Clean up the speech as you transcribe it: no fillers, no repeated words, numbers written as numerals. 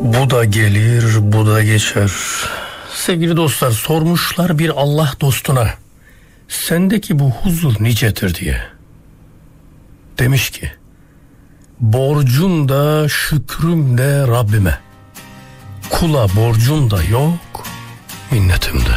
Bu da gelir, bu da geçer. Sevgili dostlar, sormuşlar bir Allah dostuna, sendeki bu huzur nicedir diye. Demiş ki, borcum da şükrüm de Rabbime. Kula borcum da yok, minnetim de.